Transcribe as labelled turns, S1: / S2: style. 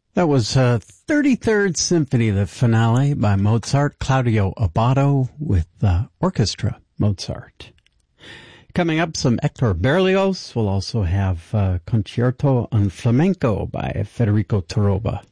S1: That was 33rd Symphony, the finale by Mozart, Claudio Abbado with Orchestra Mozart. Coming up, some Hector Berlioz. We'll also have Concierto en Flamenco by Federico Torroba.